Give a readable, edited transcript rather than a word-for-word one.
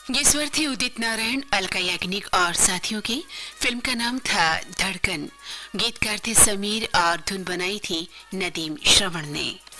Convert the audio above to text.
ये स्वर थे उदित नारायण, अलका याग्निक और साथियों की। फिल्म का नाम था धड़कन। गीतकार थे समीर और धुन बनाई थी नदीम श्रवण ने।